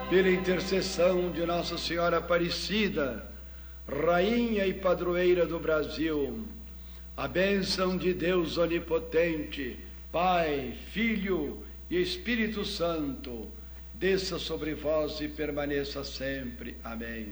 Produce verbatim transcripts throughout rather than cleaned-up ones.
pela intercessão de Nossa Senhora Aparecida, Rainha e Padroeira do Brasil, a bênção de Deus Onipotente, Pai, Filho e Espírito Santo, desça sobre vós e permaneça sempre. Amém.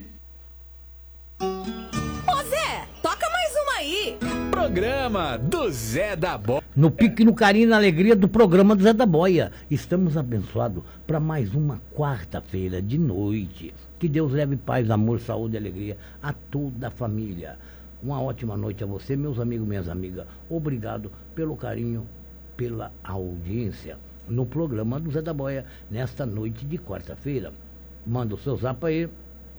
Ô Zé, toca mais uma aí. Programa do Zé da Boia. No pique, no carinho e na alegria do programa do Zé da Boia. Estamos abençoados para mais uma quarta-feira de noite. Que Deus leve paz, amor, saúde e alegria a toda a família. Uma ótima noite a você, meus amigos, minhas amigas. Obrigado pelo carinho, pela audiência no programa do Zé da Boia, nesta noite de quarta-feira. Manda o seu zap aí,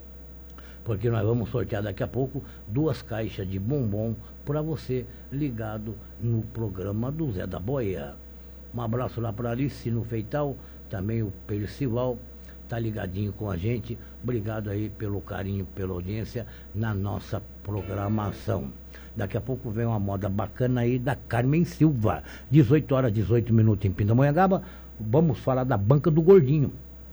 porque nós vamos sortear daqui a pouco duas caixas de bombom para você ligado no programa do Zé da Boia. Um abraço lá para Alice no Feital, também o Percival tá ligadinho com a gente. Obrigado aí pelo carinho, pela audiência na nossa programação. Daqui a pouco vem uma moda bacana aí da Carmen Silva. dezoito horas, dezoito minutos em Pindamonhangaba. Vamos falar da Banca do Gordinho.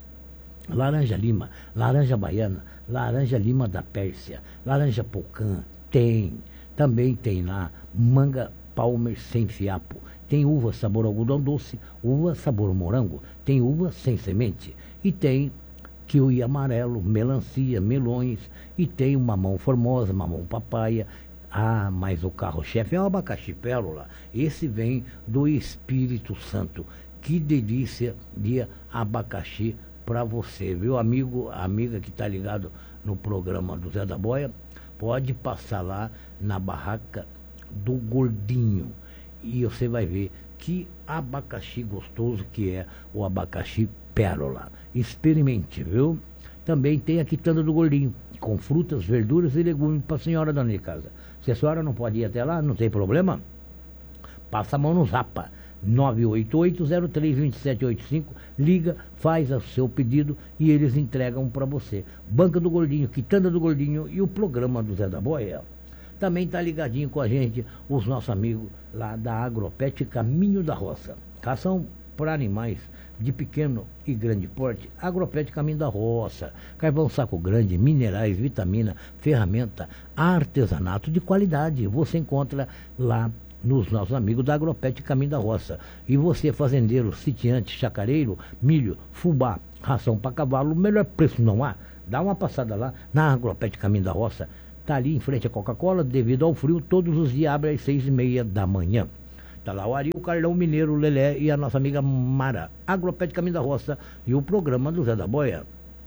Laranja Lima, laranja baiana, laranja lima da Pérsia, laranja pocã, tem. Também tem lá manga Palmer sem fiapo. Tem uva sabor algodão doce, uva sabor morango, tem uva sem semente. E tem kiwi amarelo, melancia, melões, e tem o mamão formosa, mamão papaya. Ah, mas o carro-chefe é o abacaxi pérola. Esse vem do Espírito Santo. Que delícia de abacaxi para você, viu, amigo, amiga que está ligado no programa do Zé da Boia. Pode passar lá na barraca do Gordinho e você vai ver que abacaxi gostoso que é o abacaxi pérola. Experimente, viu? Também tem a quitanda do Gordinho, com frutas, verduras e legumes para a senhora dona de casa. Se a senhora não pode ir até lá, não tem problema, passa a mão no zapa. nove oito oito, zero três, dois sete oito cinco, liga, faz o seu pedido e eles entregam para você. Banca do Gordinho, Quitanda do Gordinho e o programa do Zé da Boia. Também está ligadinho com a gente os nossos amigos lá da Agropet Caminho da Roça. Cação para animais de pequeno e grande porte. Agropet Caminho da Roça. Carvão saco grande, minerais, vitamina, ferramenta, artesanato de qualidade. Você encontra lá nos nossos amigos da Agropet Caminho da Roça. E você, fazendeiro, sitiante, chacareiro, milho, fubá, ração para cavalo, o melhor preço não há. Dá uma passada lá na Agropet Caminho da Roça. Está ali em frente à Coca-Cola, devido ao frio, todos os dias abre às seis e meia da manhã. Está lá o Ari, o Carlão, o Mineiro, o Lelé e a nossa amiga Mara. Agropet Caminho da Roça e o programa do Zé da Boia.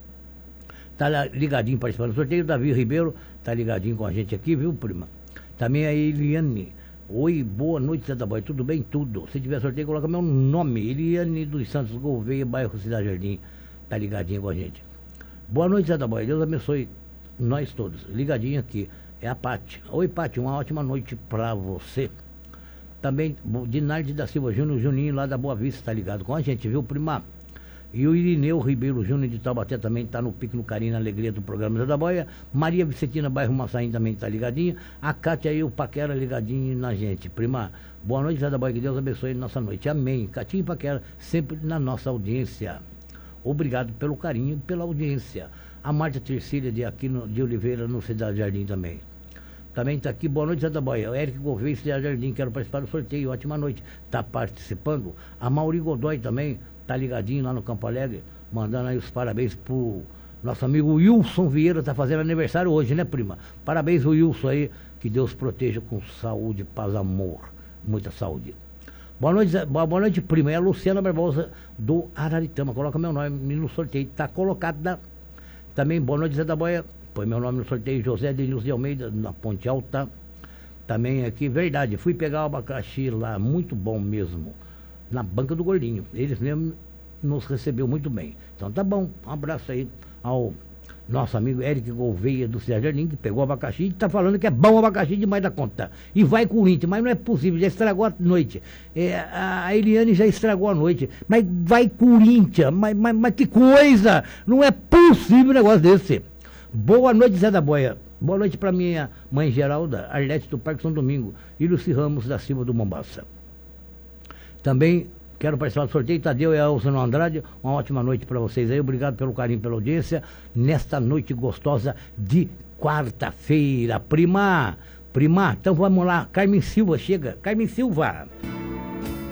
Está ligadinho participando do sorteio. Davi Ribeiro está ligadinho com a gente aqui, viu, prima? Também a Eliane. Oi, boa noite, Zé da Boia. Tudo bem? Tudo. Se tiver sorteio, coloca meu nome. Eliane dos Santos Gouveia, bairro Cidade Jardim. Está ligadinho com a gente. Boa noite, Zé da Boia. Deus abençoe nós todos. Ligadinho aqui. É a Pati. Oi, Pati. Uma ótima noite para você. Também, Dinardi da Silva Júnior, Juninho lá da Boa Vista, está ligado com a gente, viu, prima? E o Irineu Ribeiro Júnior de Taubaté também está no pique, no carinho, na alegria do programa Zé da Boia. Maria Vicentina, bairro Massaim, também está ligadinha. A Cátia e o Paquera ligadinho na gente. Prima, boa noite, Zé da Boia, que Deus abençoe nossa noite. Amém. Catinha e Paquera, sempre na nossa audiência. Obrigado pelo carinho e pela audiência. A Marta Tercília de Aquino de Oliveira, no Cidade Jardim também. Também está aqui, boa noite, Zé da Boia. O Eric Gouveia, Cidade Jardim, quero participar do sorteio, ótima noite. Está participando. A Mauri Godoy também está ligadinho lá no Campo Alegre, mandando aí os parabéns pro nosso amigo Wilson Vieira, está fazendo aniversário hoje, né, prima? Parabéns, o Wilson aí, que Deus proteja com saúde, paz, amor, muita saúde. Boa noite, Zé, boa noite, prima. É a Luciana Barbosa do Araritama, coloca meu nome no sorteio, está colocado da... Também, boa noite, Zé da Boia. Põe meu nome no sorteio, José Denilson de Almeida, na Ponte Alta. Também aqui, verdade, fui pegar o abacaxi lá, muito bom mesmo, na Banca do Gordinho. Eles mesmo nos recebeu muito bem. Então tá bom, um abraço aí ao nosso amigo Eric Gouveia do Cidade Jardim, que pegou o abacaxi e tá falando que é bom o abacaxi demais da conta. E vai Corinthians, mas não é possível, já estragou a noite. É, a Eliane já estragou a noite. Mas vai Corinthians, mas, mas, mas que coisa! Não é possível um negócio desse. Boa noite, Zé da Boia. Boa noite para minha mãe Geralda, Arlete do Parque São Domingo e Luci Ramos da Silva do Mombaça. Também quero participar do sorteio. Tadeu e Elson Andrade, uma ótima noite para vocês aí. Obrigado pelo carinho, pela audiência. Nesta noite gostosa de quarta-feira. Prima, prima, então vamos lá. Carmen Silva chega. Carmen Silva.